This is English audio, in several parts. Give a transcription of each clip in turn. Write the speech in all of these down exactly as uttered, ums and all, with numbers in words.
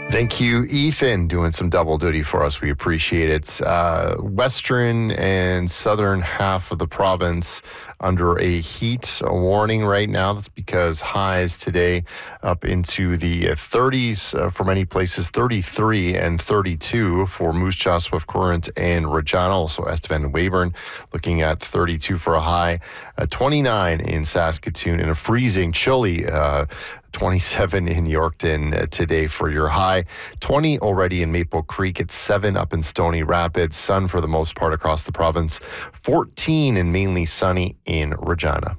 Thank you, Ethan, doing some double duty for us. We appreciate it. Uh, western and southern half of the province under a heat warning right now. That's because highs today up into the thirties uh, for many places, thirty-three and thirty-two for Moose Jaw, Swift Current, and Regina. Also, Estevan and Weyburn looking at thirty-two for a high, uh, twenty-nine in Saskatoon, and a freezing, chilly uh, twenty-seven in Yorkton uh, today for your high. twenty already in Maple Creek. It's seven up in Stony Rapids. Sun for the most part across the province. fourteen and mainly sunny in Regina.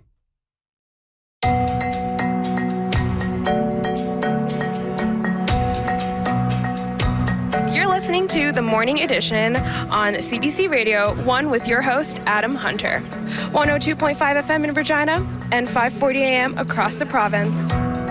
You're listening to The Morning Edition on C B C Radio one with your host, Adam Hunter. one oh two point five F M in Regina and five forty A M across the province.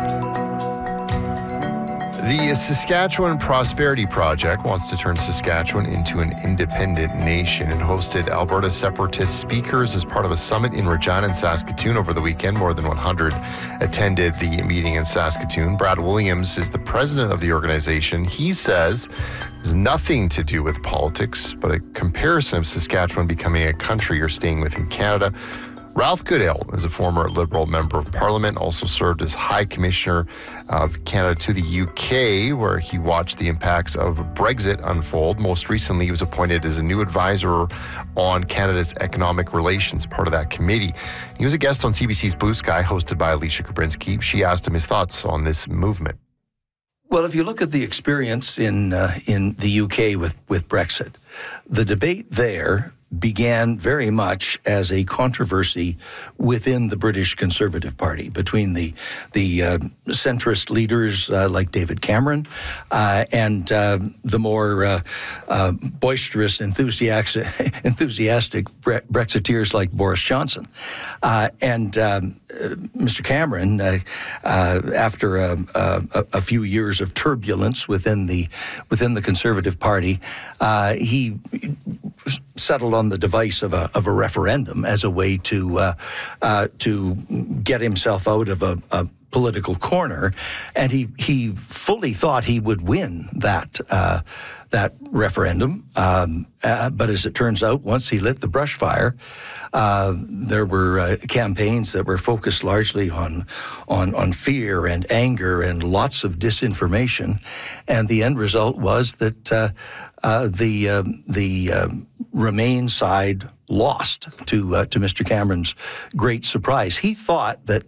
The Saskatchewan Prosperity Project wants to turn Saskatchewan into an independent nation. It hosted Alberta separatist speakers as part of a summit in Regina and Saskatoon over the weekend. More than one hundred attended the meeting in Saskatoon. Brad Williams is the president of the organization. He says it has nothing to do with politics, but a comparison of Saskatchewan becoming a country or staying within Canada. Ralph Goodale is a former Liberal member of Parliament, also served as High Commissioner of Canada to the U K, where he watched the impacts of Brexit unfold. Most recently, he was appointed as a new advisor on Canada's economic relations, part of that committee. He was a guest on C B C's Blue Sky, hosted by Alicia Kubrinsky. She asked him his thoughts on this movement. Well, if you look at the experience in uh, in the U K with, with Brexit, the debate there began very much as a controversy within the British Conservative Party between the the uh, centrist leaders uh, like David Cameron uh, and uh, the more uh, uh, boisterous, enthusiastic, enthusiastic Bre- Brexiteers like Boris Johnson. Uh, and um, uh, Mister Cameron, uh, uh, after a, a, a few years of turbulence within the within the Conservative Party, uh, he settled on the device of a of a referendum as a way to uh, uh, to get himself out of a, a political corner, and he he fully thought he would win that uh, that referendum. Um, uh, but as it turns out, once he lit the brush fire, uh, there were uh, campaigns that were focused largely on on on fear and anger and lots of disinformation, and the end result was that uh, uh, the uh, the uh, Remain side lost to uh, to Mister Cameron's great surprise. He thought that